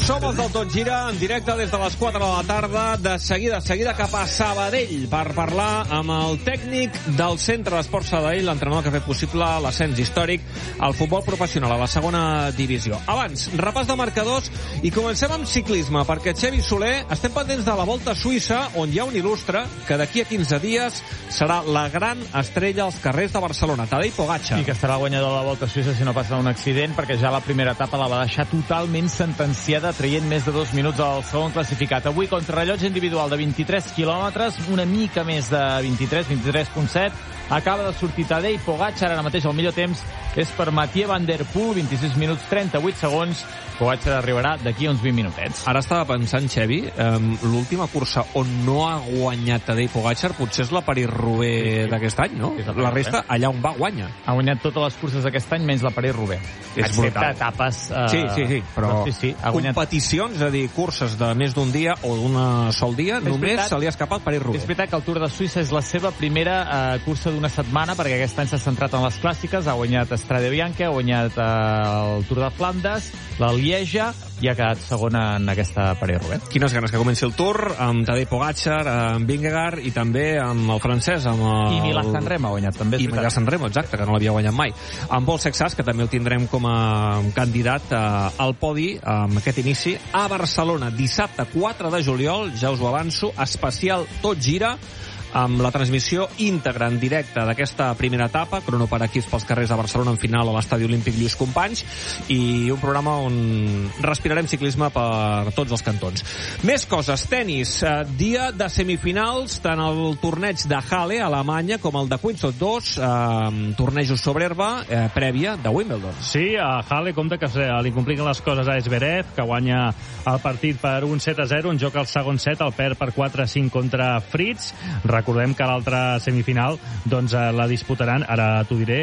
Som els del Tot Gira, en directe des de les 4 de la tarda, de seguida cap a Sabadell, per parlar amb el tècnic del Centre d'Esports Sabadell, l'entrenador que ha fet possible l'ascens històric al futbol professional, a la segona divisió. Abans, repàs de marcadors, i comencem amb ciclisme, perquè Xavi Soler, estem pendents de la Volta a Suïssa, on hi ha un il·lustre que d'aquí a 15 dies serà la gran estrella als carrers de Barcelona, Tadej Pogačar. I que estarà el guanyador de la Volta a Suïssa si no passa un accident, perquè ja la primera etapa la va deixar totalment sentenciada, traient més de 2 minuts al segon classificat. Avui, contrarellotge individual de 23 quilòmetres, una mica més de 23.7. Acaba de sortir Tadej Pogačar, ara mateix el millor temps és per Mathieu Van Der Poel, 26 minuts 38 segons. Pogačar arribarà d'aquí a uns 20 minutets. Ara estava pensant, Xavi, l'última cursa on no ha guanyat Tadej Pogačar potser és la París-Roubaix d'aquest any, no? La resta, allà on va, guanya. Ha guanyat totes les curses d'aquest any, menys la París-Roubaix. És brutal. Etapes... Sí, però sí, ha guanyat... competicions, és a dir, curses de més d'un dia o d'un sol dia, només se li ha escapat París-Roubaix. És veritat que el Tour de Suïssa és la seva primera cursa d'una setmana, perquè aquest any s'ha centrat en les clàssiques, ha guanyat Strade Bianche, ha guanyat el Tour de Flandes, la Lieja, i ha quedat segona en aquesta París-Roubaix. Quines ganes que comenci el Tour, amb Tadej Pogačar, amb Vingegaard i també amb el francès, amb el... I Milan-San Remo ha guanyat, també. I Milan-San Remo, exacte, que no l'havia guanyat mai. Amb Pol Sexas, que també el tindrem com a candidat al podi amb aquest inici a Barcelona, dissabte 4 de juliol, ja us ho avanço, especial Tot Gira, amb la transmissió íntegra en directe d'aquesta primera etapa, crono per equips pels carrers de Barcelona en final a l'Estadi Olímpic Lluís Companys, i un programa on respirarem ciclisme per tots els cantons. Més coses, tenis, dia de semifinals, tant el torneig de Halle a Alemanya com el de Queensrÿche 2, tornejos sobre herba, prèvia de Wimbledon. Sí, a Halle compta que li compliquen les coses a Zverev, que guanya el partit per un 7-0, en joc el segon set, el perd per 4-5 contra Fritz. Recordem que l'altra semifinal doncs la disputaran, ara t'ho diré,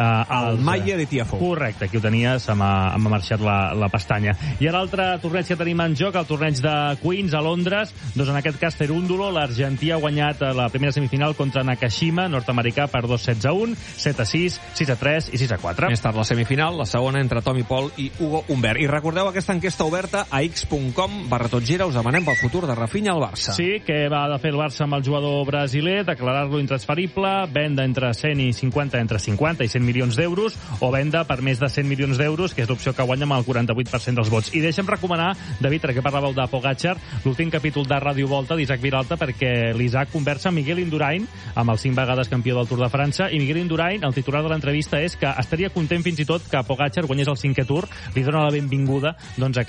el Maia de Tiafoe. Correcte, aquí ho tenies, m'ha marxat la pestanya. I l'altre torneig que tenim en joc, el torneig de Queens a Londres, doncs en aquest cas Cerúndolo, l'argentí ha guanyat la primera semifinal contra Nakashima, nord-americà, per 2-6-1, 7-6, 6-3 i 6-4. Més tard la semifinal, la segona entre Tommy Paul i Hugo Humbert. I recordeu aquesta enquesta oberta a x.com/totgira, us demanem pel futur de Rafinha al Barça. Sí, que va de fer el Barça amb el jugador brasiler, declarar-lo intransferible, venda entre 100 i 50, entre 50 i 100 milions d'euros, o venda per més de 100 milions d'euros, que és l'opció que guanya amb el 48% dels vots. I deixa'm recomanar, David, perquè parlàveu de Pogačar, l'últim capítol de Ràdio Volta d'Isaac Vilalta, perquè l'Isaac conversa amb Miguel Indurain, amb el 5 vegades campió del Tour de França, i Miguel Indurain, el titular de l'entrevista, és que estaria content fins i tot que Pogačar guanyés el 5è Tour, li dona la benvinguda doncs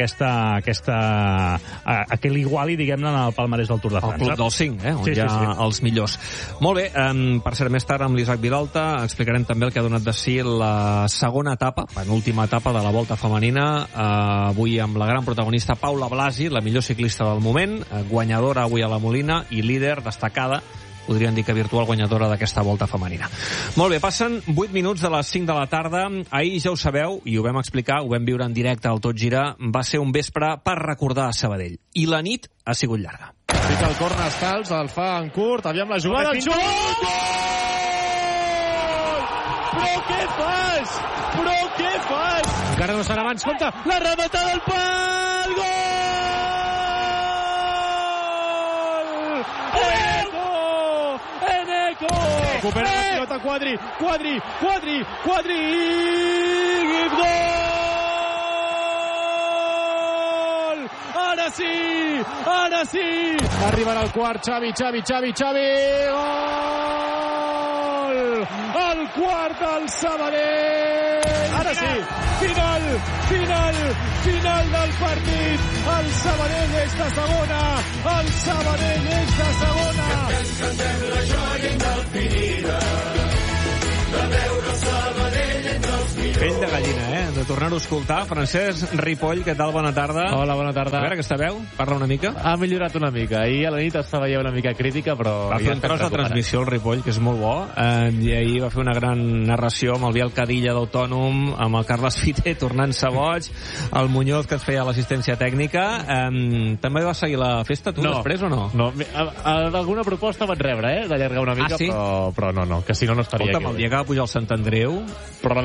a que l'iguali, diguem-ne, en el palmarès del Tour de França. El club dels 5, on hi ha els millors. Molt bé, per cert, més tard amb l'Isaac Vilalta explicarem també el que ha donat de si la segona etapa, penúltima etapa de la Volta femenina, avui amb la gran protagonista Paula Blasi, la millor ciclista del moment, guanyadora avui a la Molina i líder destacada, podríem dir que virtual guanyadora d'aquesta Volta femenina. Molt bé, passen 8 minuts de les 5 de la tarda. Ahir, ja ho sabeu, i ho vam explicar, ho vam viure en directe al Tot Gira, va ser un vespre per recordar a Sabadell. I la nit ha sigut llarga. Fica el corner Escalç, el fa en curt, aviam la jugada, el xut! Però què fas? Però què fas? Encara no serà abans, compte, la rematada al pal, gol! Eneco! Recupera la pilota Quadri, i gol! Ara sí! Arribarà el quart, Xavi! Gol! El quart del Sabadell! Ara sí! Final del partit! El Sabadell és de segona! Cantem la joia indefinida de veure Sabadell entre els millors. Pell de gallina, de tornar-ho a escoltar. Francesc Ripoll, què tal? Bona tarda. Hola, bona tarda. A veure, aquesta veu, parla una mica. Ha millorat una mica. Ahir a la nit estava ja una mica crítica, però... Va fer un tros de transmissió, el Ripoll, que és molt bo, i ahir va fer una gran narració amb el Biel Cadilla d'Autònom, amb el Carles Fite tornant-se boig, el Muñoz, que ens feia l'assistència tècnica. També vas seguir la festa, tu, després, o no? No, alguna proposta van rebre, d'allargar una mica, sí? però no, que si no estaria aquí. El dia que va pujar el Sant Andreu, després de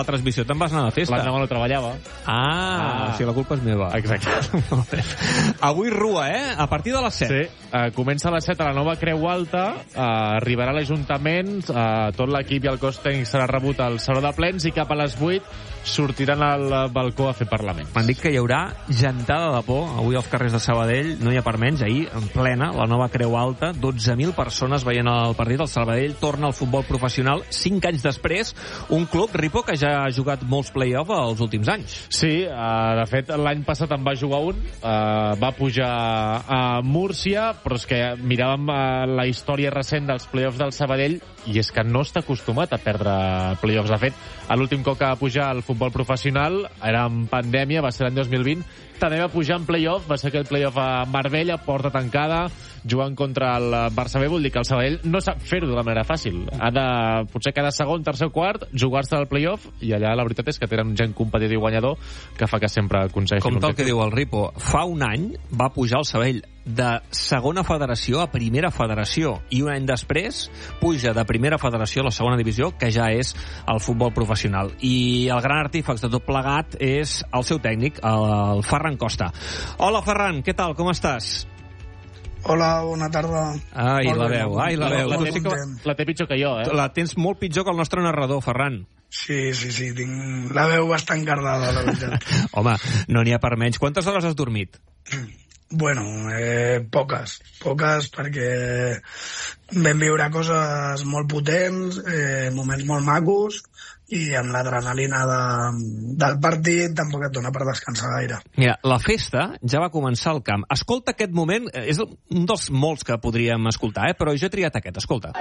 la transmissió te'n vas anar de festa. L'endemà no treballava. O sigui, la culpa és meva. Exacte. Avui rua, a partir de les 7. Sí, comença a les 7 a la nova Creu Alta, arribarà a l'Ajuntament, tot l'equip i el cos tècnic serà rebut al Saló de Plens i cap a les 8 sortiran al balcó a fer Parlament. M'han dit que hi haurà gentada de por avui als carrers de Sabadell, no hi ha per menys, ahir en plena, la nova Creu Alta, 12.000 persones veient el partit. El Sabadell torna al futbol professional 5 anys després, un club, Ripo, que ja ha jugat molts play-off els últims anys. Sí, de fet l'any passat en va jugar un, va pujar a Múrcia, però és que miràvem la història recent dels play-offs del Sabadell i és que no està acostumat a perdre play-offs. De fet, l'últim cop que va pujar al futbol professional era en pandèmia, va ser l'any 2020, també va pujar en play-off, va ser aquell play-off a Marbella, porta tancada, jugant contra el Barça B. Vol dir que el Sabadell no sap fer-ho de la manera fàcil. Ha de, potser cada segon, tercer o quart, jugar-se al play-off, i allà la veritat és que tenen gent competitiu i guanyador que fa que sempre aconsegueixin com tal que diu el Ripo, fa un any va pujar el Sabadell de segona federació a primera federació i un any després puja de primera federació a la segona divisió, que ja és el futbol professional. I el gran artífex de tot plegat és el seu tècnic, el Ferran Costa. Hola, Ferran, què tal? Com estàs? Hola, bona tarda. Ai, la veu. La té pitjor que jo, La tens molt pitjor que el nostre narrador, Ferran. Sí, tinc la veu bastant cardada, la veritat. Home, no n'hi ha per menys. Quantes hores has dormit? Bueno, poques, perquè vam viure coses molt potents, moments molt macos, i amb l'adrenalina del partit tampoc et dona per descansar gaire. Mira, la festa ja va començar al camp. Escolta aquest moment, és un dels molts que podríem escoltar, però jo he triat aquest, escolta.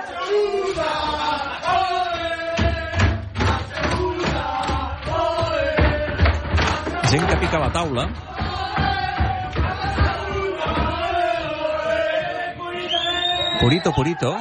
Gent que pica la taula. Purito.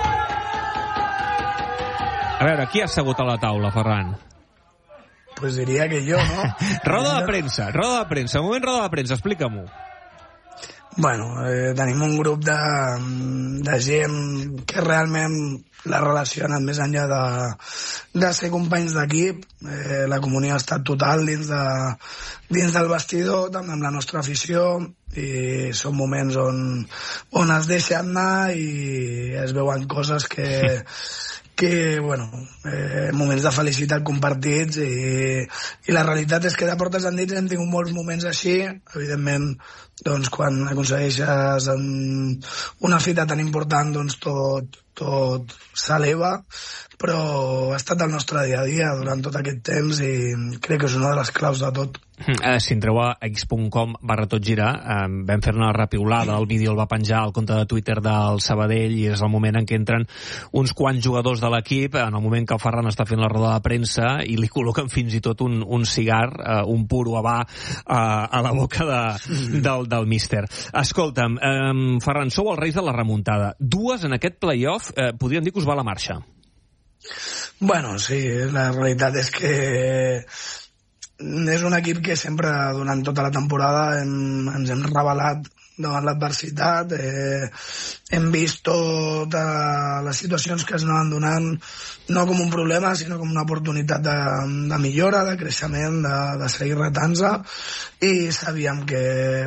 A veure, qui ha assegut a la taula, Ferran? Pues diria que jo, no? Roda de premsa, moment roda de premsa, explica-m'ho. Bueno, tenim un grup de gent que realment la relació ha anat més enllà de ser companys d'equip. La comunió ha estat total dins del vestidor, també amb la nostra afició, i són moments on es deixen anar i es veuen coses que moments de felicitat compartits, i la realitat és que de portes endins hem tingut molts moments així. Evidentment, doncs, quan aconsegueixes una fita tan important, doncs tot s'eleva, però ha estat el nostre dia a dia durant tot aquest temps i crec que és una de les claus de tot. Si entreu a x.com/totgira, vam fer una repiulada, el vídeo el va penjar al compte de Twitter del Sabadell i és el moment en què entren uns quants jugadors de l'equip, en el moment que el Ferran està fent la roda de premsa i li col·loquen fins i tot un cigar, un puro habà a la boca del míster. Escolta'm, Ferran, sou els reis de la remuntada. Dues en aquest play-off, podríem dir que us va la marxa. Bueno, sí, la realitat és que és un equip que sempre, durant tota la temporada, ens hem revelat davant l'adversitat. Hem vist totes les situacions que es anaven donant no com un problema, sinó com una oportunitat de millora, de creixement, de seguir retant-se, i sabíem que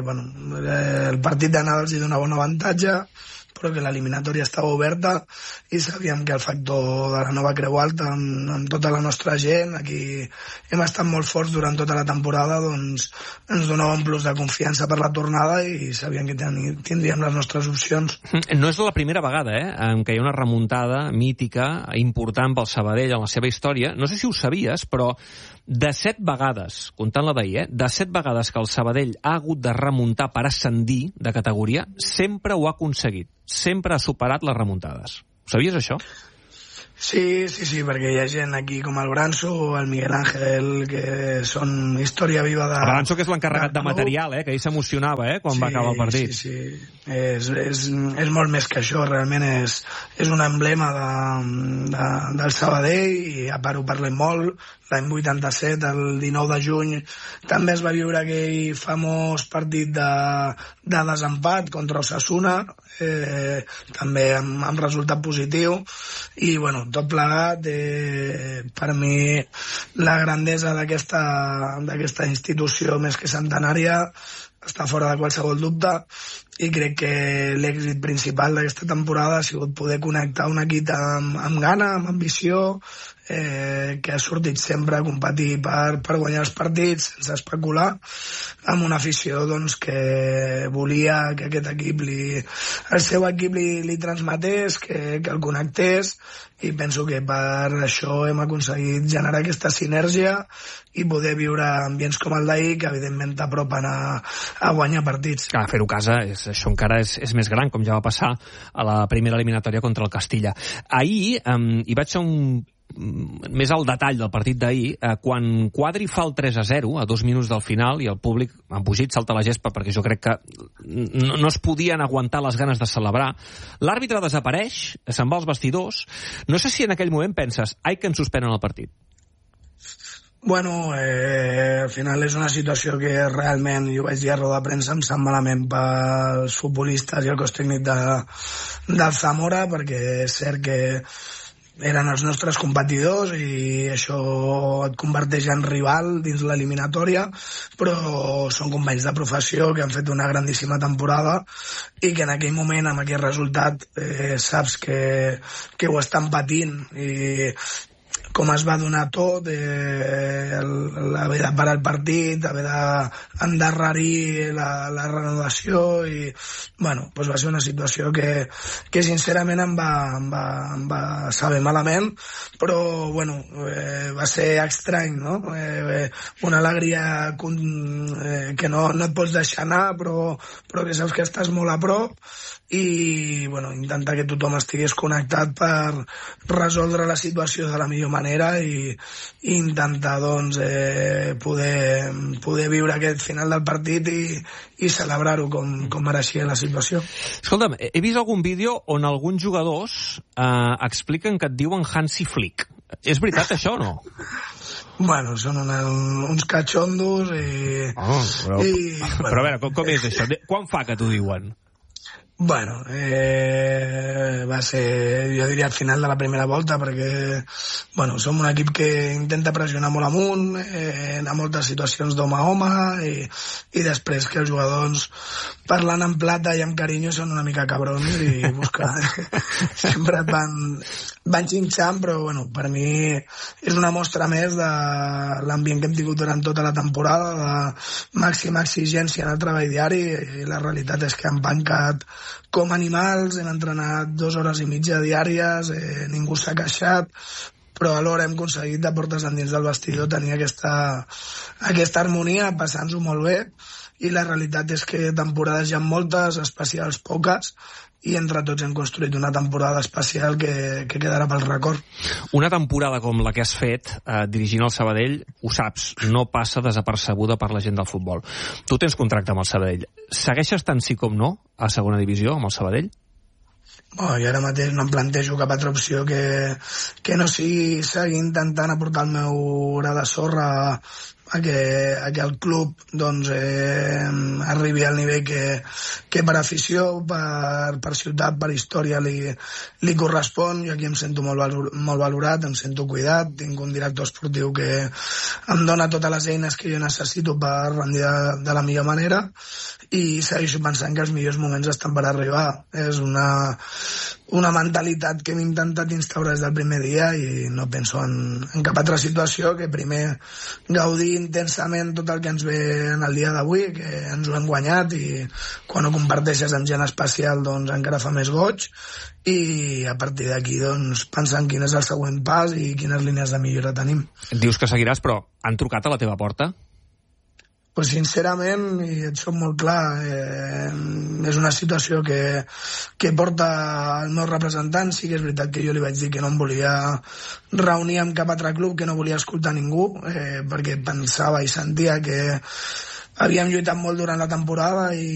el partit d'anada els donava un avantatge, però que l'eliminatòria estava oberta, i sabíem que el factor de la nova Creu Alta, amb tota la nostra gent, aquí hem estat molt forts durant tota la temporada, doncs ens donava un plus de confiança per la tornada i sabíem que tindríem les nostres opcions. No és la primera vegada en què hi ha una remuntada mítica, important pel Sabadell en la seva història. No sé si ho sabies, però de 7 vegades, comptant-la d'ahir, de 7 vegades que el Sabadell ha hagut de remuntar per ascendir de categoria, sempre ho ha aconseguit. Sempre ha superat les remuntades. Ho sabies, això? Sí, perquè hi ha gent aquí com el Branso, el Miguel Ángel, que són història viva de... El Branso, que és l'encarregat de material, que ell s'emocionava quan va acabar el partit. Sí. És molt més que això, realment és un emblema del Sabadell, i a part ho parlem molt. L'any 87, el 19 de juny, també es va viure aquell famós partit de desempat contra Osasuna, també amb resultat positiu, i bueno, tot plegat, per mi la grandesa d'aquesta institució més que centenària està fora de qualsevol dubte, i crec que l'èxit principal d'aquesta temporada ha sigut poder connectar un equip amb gana, amb ambició, que ha sortit sempre a competir per guanyar els partits sense especular, amb una afició doncs, que volia que aquest equip el seu equip li transmetés, que el connectés, i penso que per això hem aconseguit generar aquesta sinergia i poder viure ambients com el d'ahir, que evidentment t'apropen a guanyar partits. Clar, fer-ho a casa, això encara és més gran, com ja va passar a la primera eliminatòria contra el Castilla. Ahir hi vaig ser més al detall del partit d'ahir, quan Quadri fa el 3-0 a 2 minuts del final i el públic embogit salta a la gespa, perquè jo crec que no es podien aguantar les ganes de celebrar, l'àrbitre desapareix, se'n va als vestidors. No sé si en aquell moment penses, ai, que ens suspenen el partit. Bueno, al final és una situació que realment, jo vaig dir a roda de premsa, em sap malament pels futbolistes i el cos tècnic del Zamora, perquè és cert que eren els nostres competidors i això et converteix en rival dins l'eliminatòria, però són companys de professió que han fet una grandíssima temporada i que en aquell moment, amb aquest resultat, saps que ho estan patint, i com es va donar tot, haver de parar el partit, haver d'endarrerir la renovació, i bueno, doncs va ser una situació que sincerament em va saber malament, però bueno, va ser estrany, no? Una alegria que no et pots deixar anar, però que saps que estàs molt a prop, i bueno, intentar que tothom estigués connectat per resoldre la situació de la millor manera i intentar doncs, poder viure aquest final del partit i celebrar-ho com mereixia la situació. Escolta'm, he vist algun vídeo on alguns jugadors expliquen que et diuen Hansi Flick. És veritat això o no? Bueno, són uns catxondos però a veure, com és això? Quan fa que t'ho diuen? Bueno, va ser, jo diria, al final de la primera volta, perquè bueno, som un equip que intenta pressionar molt amunt, a moltes situacions d'home a home, i després que els jugadors, parlant en plata i amb carinyo, són una mica cabrons i sempre et van xinxant, però bueno, per mi és una mostra més de l'ambient que hem tingut durant tota la temporada, de màxima exigència en el treball diari, i la realitat és que han pancat com animals, hem entrenat 2 hores i mitja diàries, ningú s'ha queixat, però alhora hem aconseguit de portes endins del vestidor tenir aquesta harmonia, passant-s'ho molt bé, i la realitat és que temporades hi ha moltes, especials poques, i entre tots hem construït una temporada especial que quedarà pel record. Una temporada com la que has fet dirigint el Sabadell, ho saps, no passa desapercebuda per la gent del futbol. Tu tens contracte amb el Sabadell. Segueixes tant sí com no a segona divisió amb el Sabadell? Jo ara mateix no em plantejo cap altra opció que no sigui seguir intentant aportar el meu gra de sorra a que el club doncs, arribi al nivell que per afició, per ciutat, per història li correspon. Jo aquí em sento molt valorat, em sento cuidat, tinc un director esportiu que em dona totes les eines que jo necessito per rendir de la millor manera, i segueixo pensant que els millors moments estan per arribar. És una mentalitat que hem intentat instaurar des del primer dia, i no penso en cap altra situació que primer gaudir intensament tot el que ens ve en el dia d'avui, que ens ho hem guanyat, i quan ho comparteixes amb gent especial doncs encara fa més goig, i a partir d'aquí doncs pensar en quin és el següent pas i quines línies de millora tenim. Dius que seguiràs, però han trucat a la teva porta? Pues sincerament, i et soc molt clar, és una situació que porta el meu representant. Sí que és veritat que jo li vaig dir que no em volia reunir amb cap altre club, que no volia escoltar ningú, perquè pensava i sentia que havíem lluitat molt durant la temporada, i